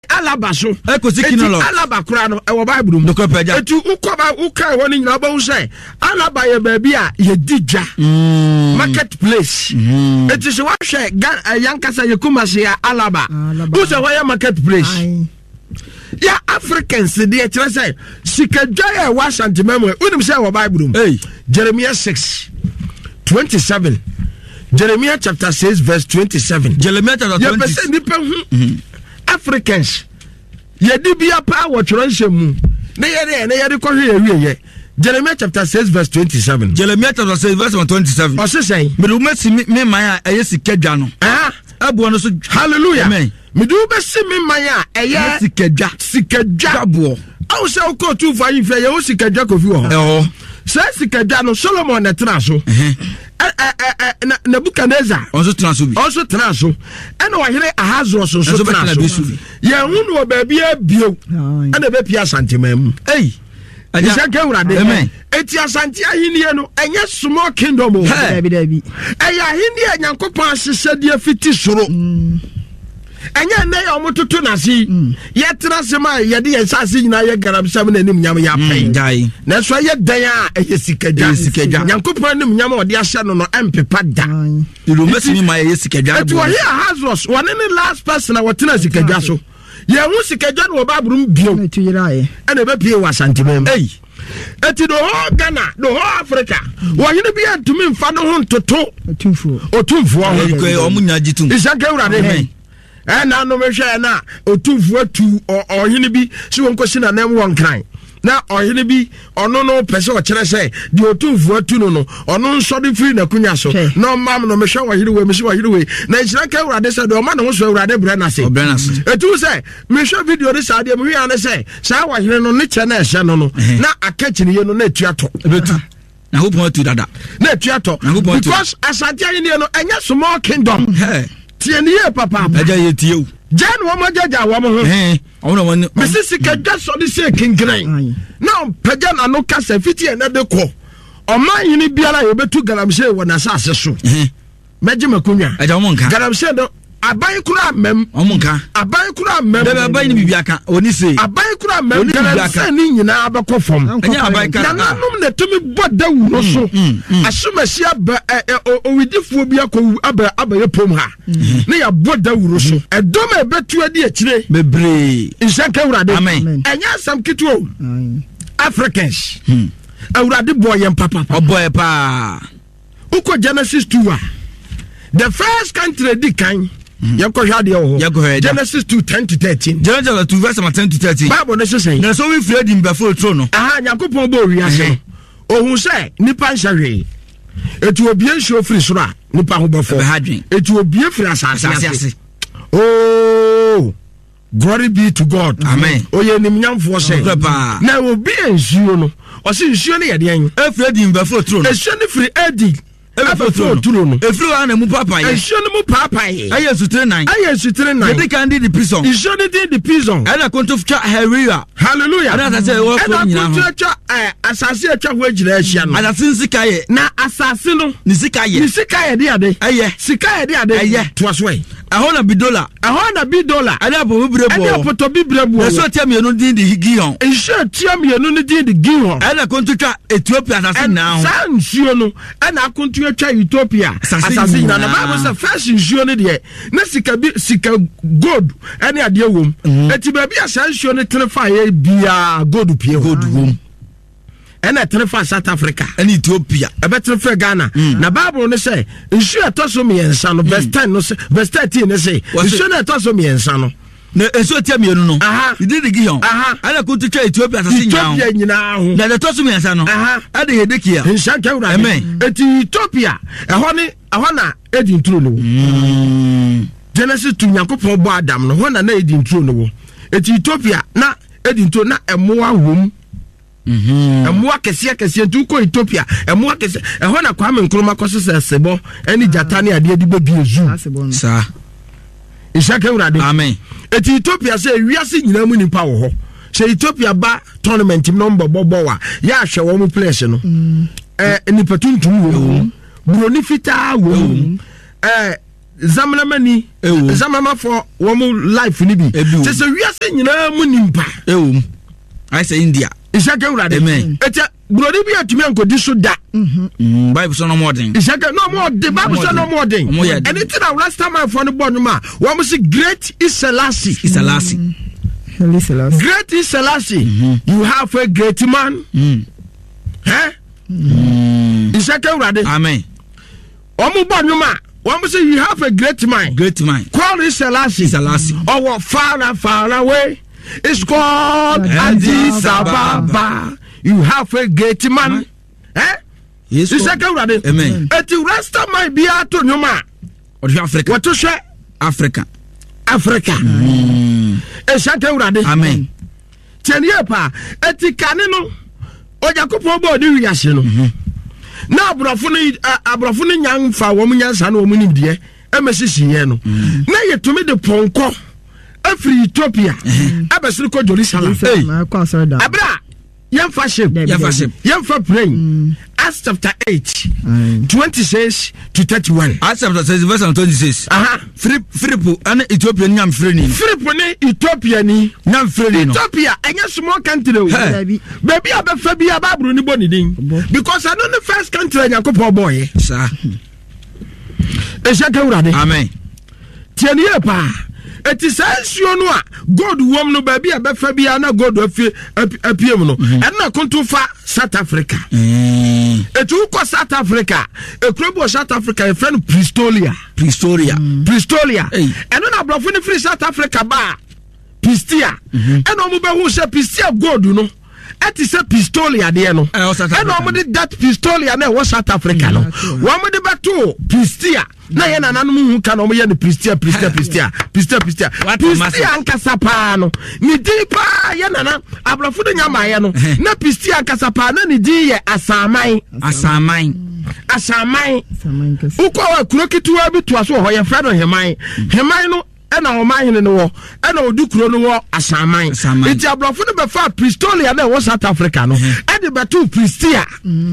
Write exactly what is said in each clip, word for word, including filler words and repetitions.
Alaba so Ekosikinolo Alaba kura no e wo Bible mu etu ukoba uka woni nyina ba hu say Alaba ye ba bi a ye didja marketplace etu se wa hwe yankasa ye kumase ya Alaba who say why marketplace ya Africans dey tell say sikadwa e wa santimam unim say wo Bible mu Jeremiah six twenty-seven Jeremiah chapter six verse twenty-seven Jeremiah chapter twenty Africans yedi bia pa wo tronhye mu na yede na yede kohwe yewie Jeremiah chapter six verse twenty-seven Jeremiah chapter six verse twenty-seven o se say me do mesi me man a eye sikadwa no ah abo no so hallelujah amen me do mesi me man a eye sikadwa sikadwa abo o se o ko tu fa yin fe ye o sikadwa kofi ho eh se sikadwa no Solomon na tra so eh eh Nebuchadnezzar also transfer bi also transfer and wa here Ahazros so transfer ye hunu o ba bia bio and be pia santemam eh aja kewrade amen eti asante ahenie no enye small kingdom o dabi dabi eya ahenie Nyankopon asesade afiti soro enye ne ya omototo nasi ye trasema ye de ensase nyina ye garabsam na nim nyam ya pen dai na so ye dan a eye sikadwa sikadwa Nyankopon nim nyam o de ahye no no empepa da ilu mesimi ma ye sikadwa eti wo here Ahazros one ne last person na wotena sikadwa so ye hu sikadwa no babrum bio etu yirae ene be pie wasantemam eh eti do ho Ghana do ho Africa wo hene bi antumi mfa no ho ntoto otumfuo otumfuo ho o munya jitum isanka urade eh na no mehwe na otumfuo atu o hene bi si won kosi na nam won kran na ohene bi ono no pese o kire se di otumfuo atu no no ono nso de free na kunya so no mam no mehwe wo hene we mehwe wo hene we na isanka urade se do o ma no so urade bre na se etu se mehwe video de sa de mehwe an se sa wo hene no ne che na ehye no no na akachini ye no na etu ato betu na ho pon atu dada na etu ato because asante ayi ne no enye small kingdom tieniye papa aja ye tie jan wo majaja wo mo eh ono won Misisi kadwa so de se kinkran na paja na no kasa fiti e na de ko oman yini biara ye betu galamse wo na sase so eh meje makunwa aja wo nka galamse do aban kura mem omo nka aban kura mem de aban ni bibia ka oni se aban kura mem galamse ni nyina abekofom anya aban ka na nanum na tumi boda wu no so asomasi aba owidifuo bia ko aba aba ye pom ha na ya boda wu so edom ebetu adi akire bebre isaka urade amen enya sam kituo Africans urade boy em papa boy pa uko Genesis two a the first country di kan yako hade ho Genesis two ten to thirteen Genesis two verse ten to thirteen Bible no say na so we free dim before throne no aha Yakopon bo wi ase ohun say nipa nhahwe etu obie nso free soro a nipa ho befo etu obie free asase ase oh glory be to God amen oye nimnyamfo say na obi ensuo no o se nsuo ne yede en e free dim before throne ensuo ne free edi before throne efiri ana mu papa ye ensuo ne mu papa ye aye sutre nine aye sutre nine yede kan di the prison ensuo ne di the prison ana konto twa heria hallelujah ana say wo ko nyina ho ana konto twa asase atwa ho agyina ahia no ana sinsika ye na asase no ni sika ye ni sika ye de ade aye sika ye de ade aye to aswe ahona bidola ahona bidola ana bo bibrebo ana poto bibrebo eso tiam ye no din di Gihon ensuo tiam ye no ni din di Gihon ana konto twa Ethiopia asase na ho san nsuo no ana konto atwa Ethiopia asase na na Bible say first nsuo no de na sika bi sika gold ana ade wom eti ba bi asa nsuo no trefa ye bia gold pie gold wom ena trefa South Africa and Ethiopia ebe trefa Ghana na Bible no say nsuo atoso me ensa no verse ten no verse thirteen no say nsuo na atoso me ensa no na enso tia mienu no idi di Gihon ana ko tuwa Ethiopia asase nyina Ethiopia nyina ho na de toso me ensa no ade Hedekia nshanka ura amen eti Ethiopia eho ne eho na edi ntro no Genesis two Yakopon bo Adam no ho na na edi ntro no eti Ethiopia na edi ntro na emoa wom mhm emoa kese kese ntu ko Ethiopia emoa kese eho na Kwame Nkrumah kosese sebo eni jata ne ade edi bebi ezu sa Ishaka urade amen eti Ethiopia say wiase nyina mu nipa wo ho say Ethiopia ba tournament number bobo wa ya hwe wo mu place no eh nipa tuntum wo broni fita wo eh zamlamani zamama for woman life ni bi te se wiase nyina mu nimpa ewum I say India isaka urade eta brodi bi atumi ankodi so da mhm bible so no more thing isaka no more the bible so no more thing anything that last time I found born ma wo mo say great is Selassie is Selassie great is Selassie you have a great man eh isaka urade amen omo born ma one say you have a great mind. Great mind. Call it Selassie. Selassie. Or far far away. It's called Addis Ababa. You have a great man. Eh? Yes. It's like a amen. At the rest of my beato numa. Or Africa. What to say? Africa. Africa. It's like a amen. Ten year pa. At the canino. Or Jacopo body yasino. Na abrafuni abrafuni nyang fa wo munyansa na wo munim de emesisi ye no na yetumi de ponko afri Ethiopia abesiri ko Jerusalem abra yemfa ship yemfa ship yemfa praying Acts chapter eight twenty-six to thirty-one Acts chapter six verse twenty-six aha Philip Philip and Ethiopia nyam freni Philip ne Ethiopia ni nyam freni no Ethiopia enya small country o baby abefa bia babru ni boni din because I know the first country Yakobon boy sir Eshaka urade amen tienie pa eti sansuo no a god wom no baby abefa bia na god afie apiem no and na konto fa South Africa etu ko South Africa ekrobo South Africa e friend Pretoria Pretoria Pretoria and na brofo ni free South Africa ba Pistia and no mo be hu se Pistia god no eti se Pistolia de no and no mo de that Pistolia na wo South Africa no wo mo de bato Pistia na ye nananom hu ka no mo ye ne Pistia Pistia Pistia Pistia Pistia Pistia ankasa pa no ni di pa ye nana abrafo de nyama ye no na Pistia ankasa pa na ni di ye asaman asaman asaman uko wa kurokitu wa bitu aso ho ye fra no heman heman no ena o mahene no wo ena odukuro no wo asaman iti abrafo no be fa Pistolia na wo South Africa no e de betu Pistia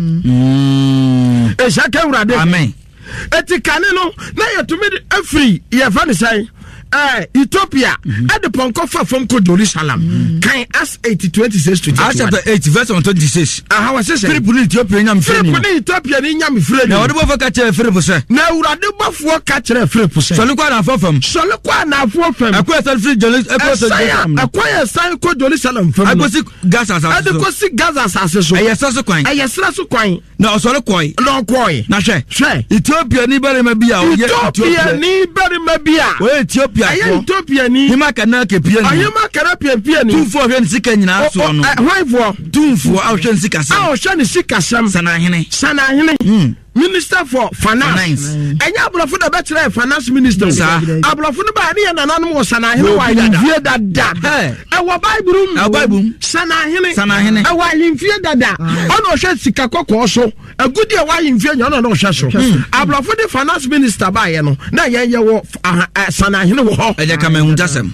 mm e shaka urade amen eti kane no na yetumi afri ye fa ne sai eh Ethiopia at the ponko fa from ko Jerusalem kan as eight twenty-six to Acts chapter eight verse twenty-six aha wa sese Philip ni Ethiopia nyam freni Philip ni Ethiopia ni nyam freni na odebo fa ka che Philip se na urade bofo ka che Philip se so lekwa na fafam so lekwa na afofam akwa san free Jerusalem Jerusalem akwa ya san ko Jerusalem fam akosi Gaza sa so akosi Gaza sa so ayesa so kwan ayesa so kwan na osore koi na koi na hwe hwe Ethiopia ni bere ma bia o Ethiopia ni bere ma bia o Ethiopia aye Ethiopia ni hima kana ke pia ni ahima kana pia pia ni tumfo hwe nsika nyina so no hwanfo tumfo a hwe nsika sam a hwe nsika sam sana hene sana hene Minister for Finance enya abrofo da betre finance minister abrofo no ba ne ya nananom wo sana hene wa yimfie dada e wo bible e bible sana hene sana hene e wa yimfie dada ono hwe sika kokko so agudi e wa yimfie nya ono no hwe so abrofo de finance minister ba ye no na ye ye wo sana hene wo ho e je ka mahun tasem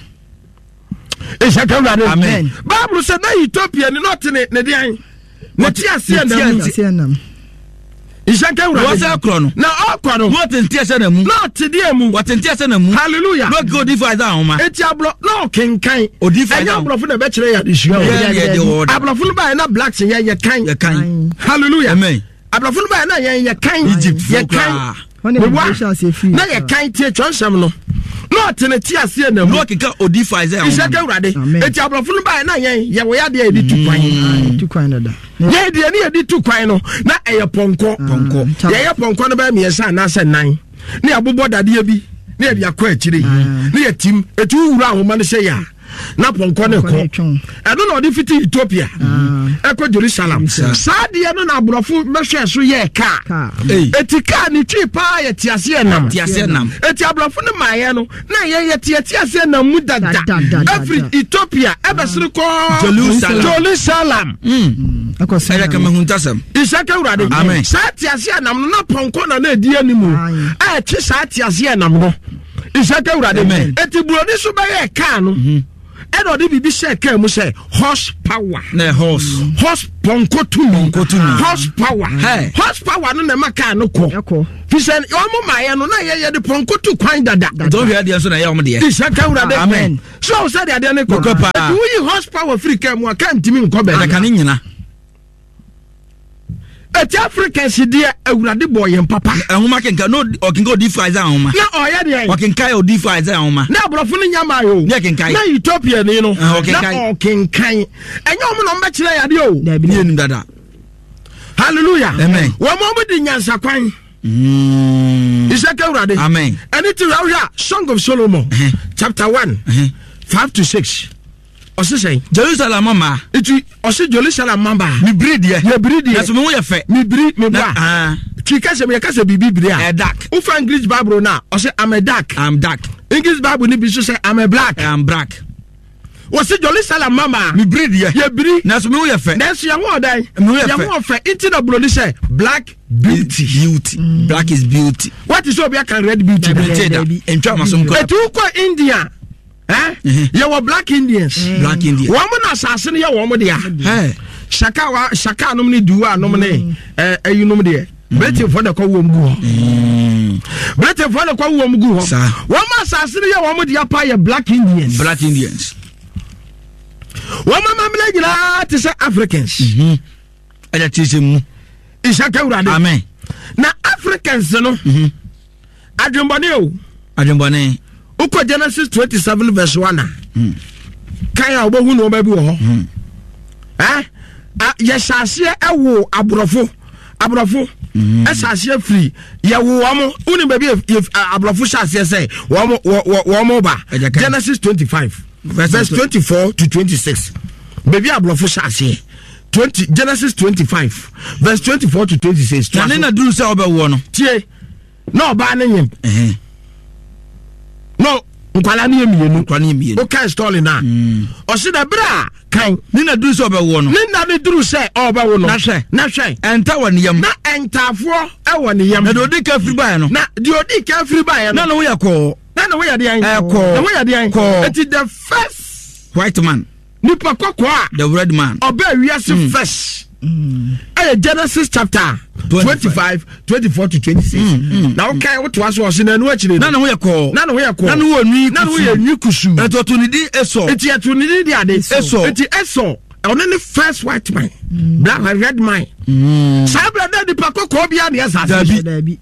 e je ka wade amen bible say na Ethiopia ni not ne ne dian ne ti ase nam Ishaka ura wasa krono na okrono what ntia se na mu na tedie mu what ntia se na mu hallelujah no go defy that homa eti ablo no kenkan odify enya ablofo na be kire ya dishua ablofo no ba na blacks ye ye kan ye kan hallelujah amen ablofo no ba na ye ye kan Egypt ye kan na ye kan tie chonsam no no tene ti ase na mu no keka odify that homa Ishaka urade eti ablofo no ba na ye ye wo ya de edi tu kwan tu kwan da ye de ne edi tu kwan no na eye ponko ponko ye ye ponko no ba mi esa na se nan ne abobo dade bi ne ye akwa akire ne ye tim etu wura ahoma ne se ya na ponko ne ko eno na odi fiti Ethiopia eko Jerusalem saade no na abrofo mehwe so ye ka eti ka ni twi pa ye tiase enam tiase enam eti abrofo ne maye no na ye ye tiase enam mu dada every Ethiopia ebesiri ko Jerusalem Jerusalem mm akosa ya kama huntasam Ishaka urade sa tiase enam no na ponko na na edi animu a chi sa tiase enam no Ishaka urade eti buroni so ba ye ka no and or the share came say horsepower. Ne horse. Horse ponkotumi. Ponkotumi. Horsepower. Hey. Horsepower no na maka no ko. Fi say omo maye no na ye the ponkotu kwan dada. Don't hear the answer na ye omo de. Amen. So say the ade ne ko. We horsepower free came wa kan timi nko be. Na kan nyina. Eti Africans dia awurade boy yem papa. Ehoma kenka no okenka odi fries ahoma. Na oya de. Okenka odi fries ahoma. Na abrofo no nyama yo. Na kenka. Na Ethiopia ni no. Na okenka. Enye omo no mbekire ya de o. Na bi ni dada. Hallelujah. Amen. Wo mo bi di nyansa kwan. Mm. Isaka awurade. Amen. Anything we Song of Solomon uh-huh. chapter one uh-huh. five to six. Ose say Jerusalem mama itu ose Jerusalem mamba mi breed ye ye breed ye na so me wo ye fe mi breed me ba ah ki ka se me ka se bibi bri a dark u fa English Bible na ose I'm a dark I'm dark English Bible ni bi so say I'm a black I'm black ose Jerusalem mama mi breed ye ye breed na so me wo ye fe na so ye wo dan ye wo fe inti na bro ni say black beauty beauty mm. Black is beauty. What is obi can red beauty beauty entwa masom ko etu ko India. Eh? Uh-huh. You were black Indians. Mm. Black Indians. Woman assassin ya woman dia. Hey. Shaka wa shaka no mni duwa no mni eh eh you no mni. Brete for the ko wom gu ho. Mm. Brete for the ko wom gu ho. Woman assassin ya woman dia pa ya black Indians. Black Indians. Woman mamle gina to say Africans. Mhm. Ada tisemu. Ishaka urade. Amen. Na Africans no. Mhm. Adwombone o. Adwombone. Uko Genesis twenty-seven verse one. Mm. Kaya obohu no ba bi wo ho. Mm. Eh? Ah yesase ewo abrofo. Abrofo. Mm. Esase free. Ye wo am uni ba bi abrofo shase say wo wo mo ba. Genesis twenty-five verse twenty-four to twenty-six. Baby abrofo shase. twenty Genesis twenty-five verse twenty-four to twenty-six. Na na duru say obewo no. Tie. No ba na nyem. Eh. No, nkwala ni emienu, nkwala ni emienu. O kan stall na. O se da bra kan. Ni na duru se obewo no. Ni na ni duru se obewo no. Na hwe, na hwe. Enta woni yam. Na entafo e woni yam. Na do di ka free buy no. Na di odi ka free buy no. Na no we ko. Na no we ya de an. E ko. Na we ya de an. It is the first white man. Nipa kokko a. The red man. Oba wiase mm. first. Mm. Eh Genesis chapter twenty-five, twenty-four to twenty-six. Mm. Now okay what was was in anu akire. Na no we ko. Na no we ko. Na no we nwi. Na no we nwi kusu. Eto to ni di eso. Eti eto ni di ade. Eso. Eti eso. Ono ni first white man. Mm. Black and red man. Mm. Sa brother di pako ko bia na yasa. Dabi. Dabi.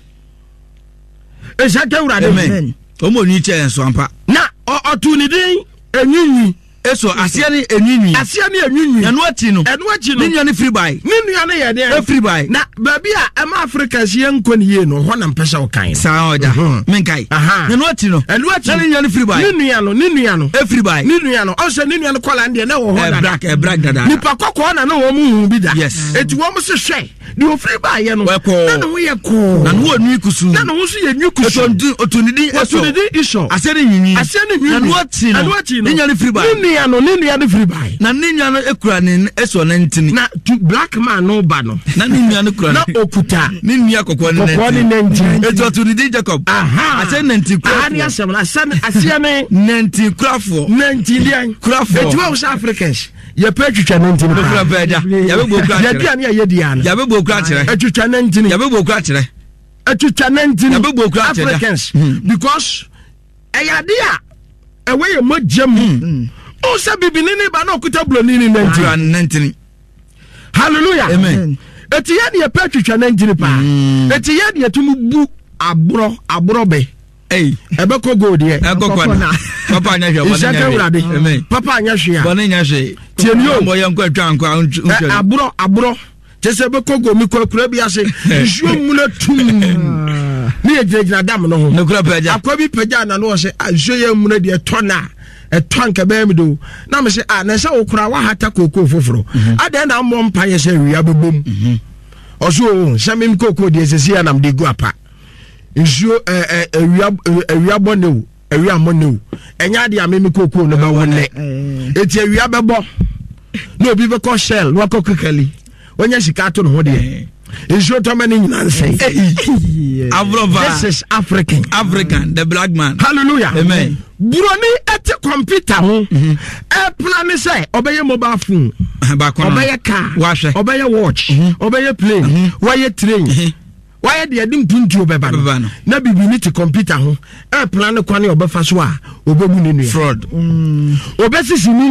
E sha ke urade. Amen. Omo ni che enso ampa. Na otu ni di enwinwi. Eso asia ni enwinwi. Asia ni enwinwi. Enu achi no. Enu achi no. Ni nua ni free buy. Ni nua ne ye de. Free buy. Na baby a am Africa sie nko ni ye no ho na mpesa wo kan. Sa oda. Menkai. Enu achi no. Enu achi. Na ni nua ni free buy. Ni nua no, ni nua no. Free buy. Ni nua no. O se ni nua no kola ndie na wo ho na. Black, e black dada. Ni pa kokko na na wo mu hu bi da. Yes. Eti wo mu se hwe. Di o free buy ye no. Na no wo ye ko. Na no nwi kusu. Na no wo so ye nwi kusu. Otu otunidi eso. Otunidi iso. Asia ni nyinyi. Asia ni nyinyi. Na no achi no. Enu achi no. Ni nua ni free buy. Ni nua no, ni nua ni free buy. Na ni nua no ekura ni eso na ntini. Na black man no ba no. Na ni nua no kura. Na okuta. Ni nua kokko ni ntini. Kokko ni ntini. Eto otunidi Jacob. Aha. Asia nanti kura. Aha ni asem na asia ni nanti kurafo. Nanti lian. Kurafo. Eti wa Africans. Ye pe twitwa nanti ni. Kura peja. Ya be bo kura. Ya dia na ye dia na. Ya be bo kura kire. Etwitwa nanti ni. Ya be bo kura kire. Etwitwa nanti ni. Ya be bo kura kire. Africans because eyade a ewe ye modjam. O se bibini ni ba na okuta bloni ni nanti. Nanti ni. Hallelujah. Amen. Eti ye de ye pe twitwa nanti ni pa. Eti ye de tumu bu abro abro be. Hey, ebe ko go de. Papa anya hwe, Amen. Papa anya hwe. Bone nya hwe. Tienio mo ye nkwa atwa nkwa. Abro abro. Chese be ko go mi ko kura bi ase. Nsuo mu na tum. Ni ye gina dam no ho. Ne kura peja. Akwa bi peja na no se nsuo ye mu na de tona. E ton ka be mi do. Na me se ah na se okura wa hata kokoo foforo. Adan na mo mpa ye se ria bebom. Oso se mi kokoo de se sia na me de gu apa. Nsuo eh ewia ewia bone o ewia mone o enya de amemi kokoo no ba wonne eti ewia bebo no obi be ko shell no ko kekali onya sika to no ho de nsuo tɔmɛ ne nyinaa nsɛn. Avrova. This is African. African, the black man. Hallelujah. Amen. Buroni ete computer ho. E plan say obeye mobile phone. Obeye car. Obeye watch. Obeye plane. Why train. Why the adim tuntu obeba no. Na bibi ni te computer ho. E plan kwane obefa so a obebu ne nua. Fraud. Obesisi